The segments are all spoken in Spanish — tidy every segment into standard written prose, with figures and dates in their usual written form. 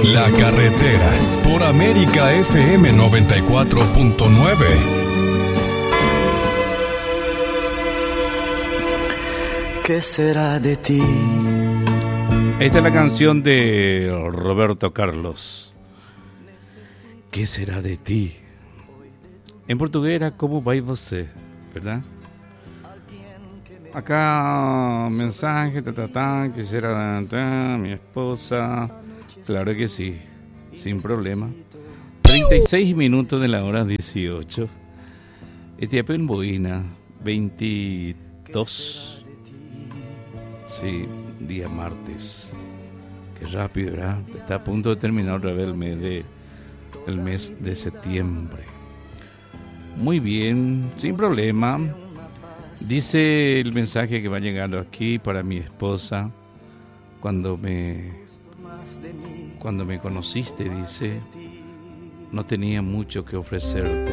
La Carretera, por América FM 94.9. ¿Qué será de ti? Esta es la canción de Roberto Carlos. ¿Qué será de ti? En portugués era como vai você, ¿verdad? Acá mensaje, quisiera mi esposa. Claro que sí, sin problema. 36 minutos de la hora 18. Etiapía en Boina, 22. Sí, día martes. Qué rápido, ¿verdad? Está a punto de terminar otra vez el mes de septiembre. Muy bien, sin problema. Dice el mensaje que va llegando aquí para mi esposa. Cuando me conociste, dice, no tenía mucho que ofrecerte.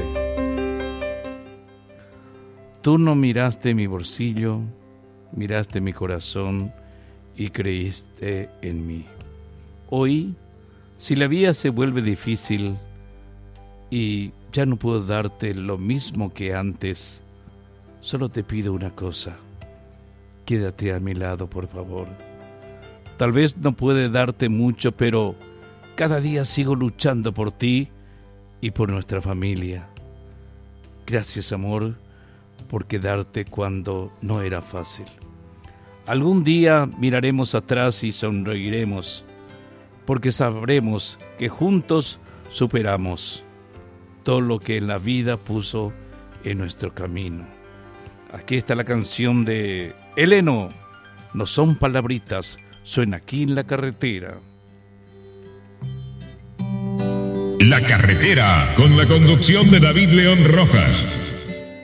Tú no miraste mi bolsillo, miraste mi corazón y creíste en mí. Hoy, si la vida se vuelve difícil y ya no puedo darte lo mismo que antes, solo te pido una cosa: quédate a mi lado, por favor. Tal vez no puede darte mucho, pero cada día sigo luchando por ti y por nuestra familia. Gracias, amor, por quedarte cuando no era fácil. Algún día miraremos atrás y sonreiremos, porque sabremos que juntos superamos todo lo que la vida puso en nuestro camino. Aquí está la canción de Eleno. No son palabritas, suena aquí en La Carretera. La Carretera, con la conducción de David León Rojas.